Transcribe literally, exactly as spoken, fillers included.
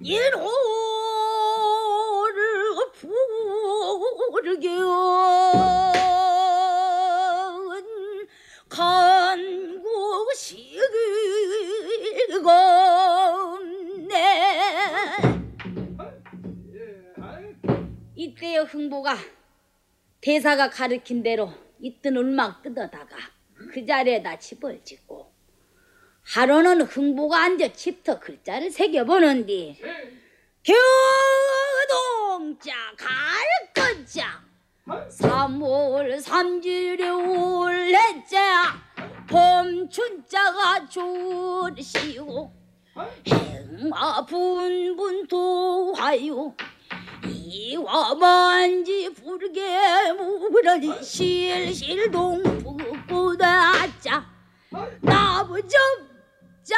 인호를 부르기은 간구시건네. 이때의 흥보가 대사가 가르친 대로 이뜬 울막 뜯어다가 그 자리에다 집을 짓고 하루는 흥보가 앉아 집터 글자를 새겨보는디 교동자 갈것자 삼월 삼일에 올해자 봄춘자가 줄시고 행마 분분 도하요 이와 만지 부르게 물으니 실실 동북보다자 나부접